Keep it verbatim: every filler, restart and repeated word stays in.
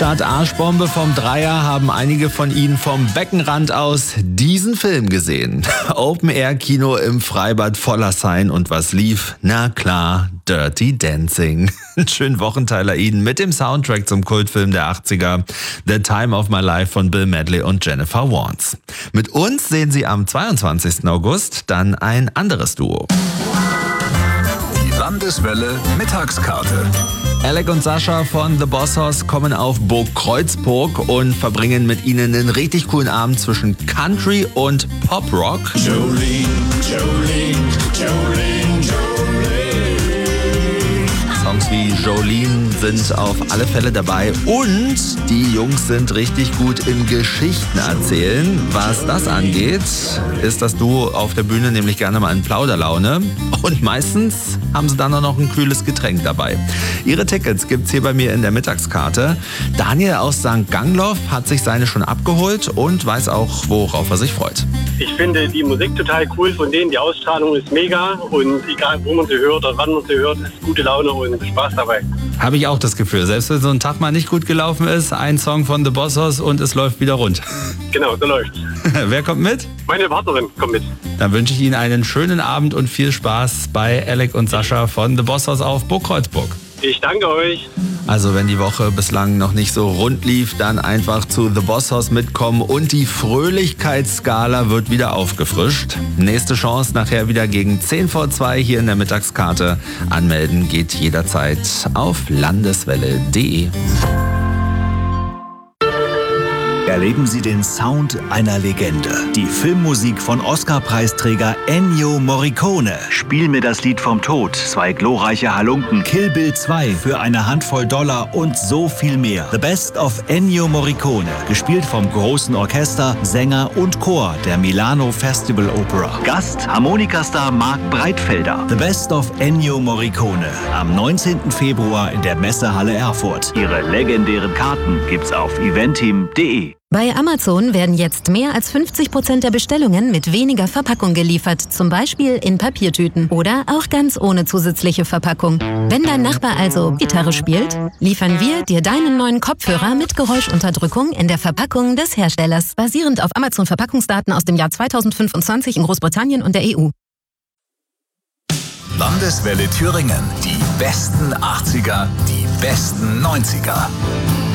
Statt Arschbombe vom Dreier haben einige von Ihnen vom Beckenrand aus diesen Film gesehen. Open-Air-Kino im Freibad Vollersheim und was lief? Na klar, Dirty Dancing. Einen schönen Wochenteiler Ihnen mit dem Soundtrack zum Kultfilm der achtziger, The Time of My Life von Bill Medley und Jennifer Warnes. Mit uns sehen Sie am zweiundzwanzigsten August dann ein anderes Duo. Die Landeswelle Mittagskarte. Alec und Sascha von The Boss Hoss kommen auf Burg Kreuzburg und verbringen mit ihnen einen richtig coolen Abend zwischen Country und Pop-Rock. Jolene, Jolene, Jolene, Jolene. Songs wie Jolene sind auf alle Fälle dabei und die Jungs sind richtig gut im Geschichten erzählen. Was das angeht, ist das Duo auf der Bühne nämlich gerne mal in Plauderlaune und meistens haben sie dann auch noch ein kühles Getränk dabei. Ihre Tickets gibt's hier bei mir in der Mittagskarte. Daniel aus Sankt Gangloff hat sich seine schon abgeholt und weiß auch, worauf er sich freut. Ich finde die Musik total cool von denen, die Ausstrahlung ist mega und egal wo man sie hört oder wann man sie hört, ist gute Laune und Spaß dabei. Habe ich auch das Gefühl, selbst wenn so ein Tag mal nicht gut gelaufen ist, ein Song von The Boss Hoss und es läuft wieder rund. Genau, so läuft's. Wer kommt mit? Meine Partnerin kommt mit. Dann wünsche ich Ihnen einen schönen Abend und viel Spaß bei Alec und Sascha von The Boss Hoss auf Burg Kreuzburg. Ich danke euch. Also wenn die Woche bislang noch nicht so rund lief, dann einfach zu The Boss Hoss mitkommen und die Fröhlichkeitsskala wird wieder aufgefrischt. Nächste Chance nachher wieder gegen zehn vor zwei hier in der Mittagskarte. Anmelden geht jederzeit auf landeswelle punkt de. Erleben Sie den Sound einer Legende. Die Filmmusik von Oscar-Preisträger Ennio Morricone. Spiel mir das Lied vom Tod, zwei glorreiche Halunken, Kill Bill zwei für eine Handvoll Dollar und so viel mehr. The Best of Ennio Morricone. Gespielt vom großen Orchester, Sänger und Chor der Milano Festival Opera. Gast Harmonikastar Marc Breitfelder. The Best of Ennio Morricone. Am neunzehnten Februar in der Messehalle Erfurt. Ihre legendären Karten gibt's auf eventim punkt de. Bei Amazon werden jetzt mehr als fünfzig Prozent der Bestellungen mit weniger Verpackung geliefert, zum Beispiel in Papiertüten oder auch ganz ohne zusätzliche Verpackung. Wenn dein Nachbar also Gitarre spielt, liefern wir dir deinen neuen Kopfhörer mit Geräuschunterdrückung in der Verpackung des Herstellers, basierend auf Amazon-Verpackungsdaten aus dem Jahr zweitausendfünfundzwanzig in Großbritannien und der E U. Landeswelle Thüringen. Die besten achtziger, die besten neunziger.